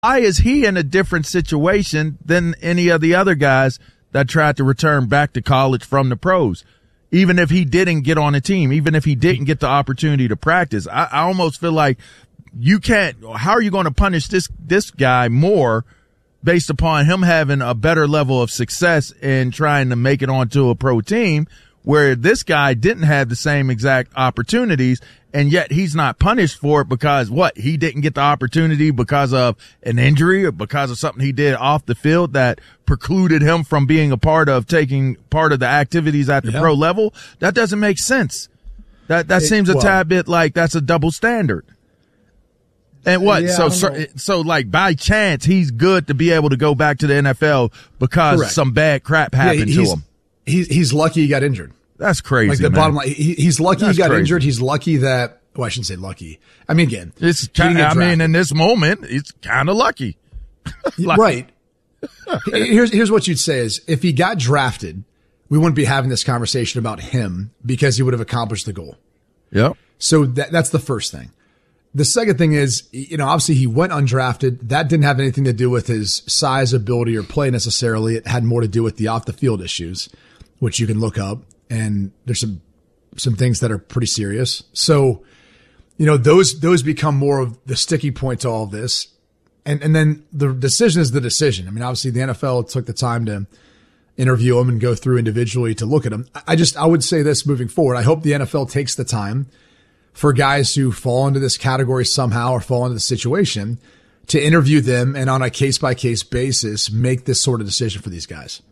Why is he in a different situation than any of the other guys that tried to return back to college from the pros? Even if he didn't get on a team, even if he didn't get the opportunity to practice, I almost feel like you can't. How are you going to punish this guy more based upon him having a better level of success in trying to make it onto a pro team, where this guy didn't have the same exact opportunities, and yet he's not punished for it because he didn't get the opportunity because of an injury or because of something he did off the field that precluded him from being taking part of the activities at the pro level? That doesn't make sense. That seems a tad bit like that's a double standard. And what? Yeah, so like by chance he's good to be able to go back to the NFL because some bad crap happened to him. He's lucky he got injured. That's crazy. Like the bottom line, he's lucky he got injured. He's lucky that. Well, I shouldn't say lucky. I mean, again, in this moment, it's kind of lucky. Right. Here's what you'd say is if he got drafted, we wouldn't be having this conversation about him because he would have accomplished the goal. Yep. So that's the first thing. The second thing is, obviously he went undrafted. That didn't have anything to do with his size, ability, or play necessarily. It had more to do with the off the field issues, which you can look up. And there's some things that are pretty serious. So, those become more of the sticky point to all of this. And then the decision is the decision. I mean, obviously the NFL took the time to interview him and go through individually to look at him. I would say this moving forward. I hope the NFL takes the time for guys who fall into this category somehow or fall into the situation to interview them and on a case by case basis, make this sort of decision for these guys.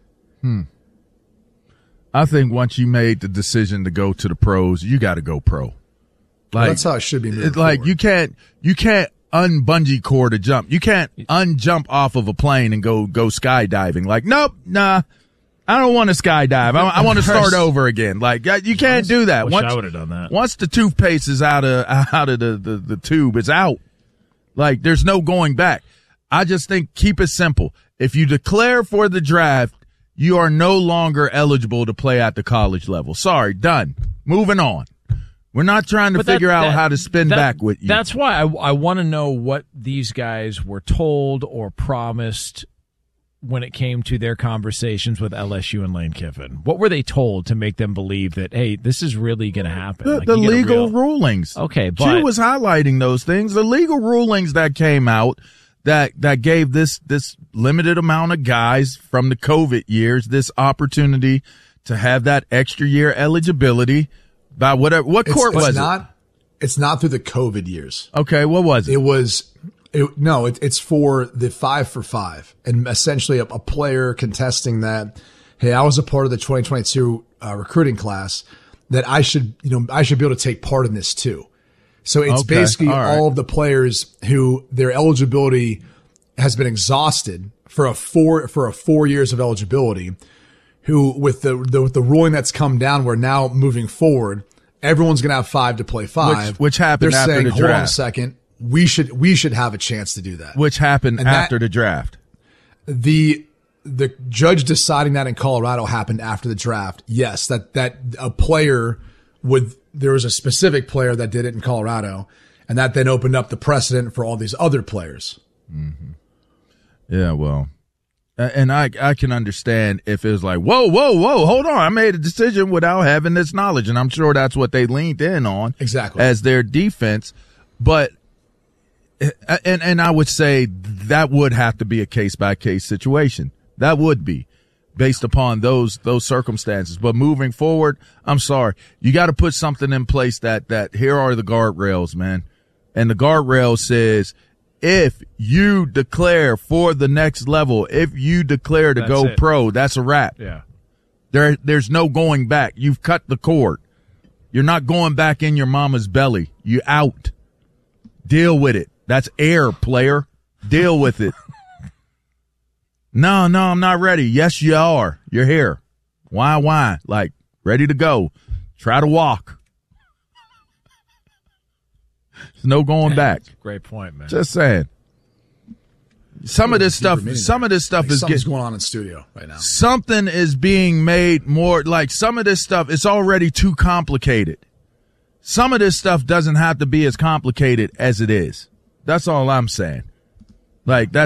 I think once you made the decision to go to the pros, you got to go pro. That's how it should be. It's like you can't unbungee cord a jump. You can't unjump off of a plane and go skydiving. Like, nope, nah, I don't want to skydive. I want to start over again. Like, you can't do that. I would have done that. Once the toothpaste is out of the tube, it's out. Like, there's no going back. I just think keep it simple. If you declare for the draft, you are no longer eligible to play at the college level. Sorry, done. Moving on. We're not trying to figure out how to spin back with you. That's why I want to know what these guys were told or promised when it came to their conversations with LSU and Lane Kiffin. What were they told to make them believe that, hey, this is really going to happen? The legal rulings. Okay, but Q was highlighting those things. The legal rulings that came out that gave this limited amount of guys from the COVID years this opportunity to have that extra year eligibility by what court was it? It's not through the COVID years. Okay, what was it? It's for the 5 for 5 and essentially a player contesting that, hey, I was a part of the 2022 recruiting class that I should be able to take part in this too. So it's basically all of the players who their eligibility has been exhausted for a 4 years of eligibility, who with the ruling that's come down, where now moving forward, everyone's going to have 5 to play 5, which happened They're after saying, the draft. Hold on a second. We should have a chance to do that. Which happened after the draft. The judge deciding that in Colorado happened after the draft. Yes, that a player there was a specific player that did it in Colorado, and that then opened up the precedent for all these other players. Mm-hmm. Yeah, well, and I can understand if it was like, whoa, hold on, I made a decision without having this knowledge, and I'm sure that's what they leaned in on exactly as their defense. But and I would say that would have to be a case by case situation. That would be based upon those circumstances. But moving forward, I'm sorry, you got to put something in place that here are the guardrails, man. And the guardrail says, if you declare for the next level, if you declare to go pro, that's a wrap. Yeah. There's no going back. You've cut the cord. You're not going back in your mama's belly. You out. Deal with it. That's air, player. Deal with it. No, I'm not ready. Yes, you are. You're here. Why? Like, ready to go. Try to walk. There's no going back. Great point, man. Just saying. Some of this stuff is something's going on in studio right now. Something is being made more like some of this stuff. It's already too complicated. Some of this stuff doesn't have to be as complicated as it is. That's all I'm saying. Like, that's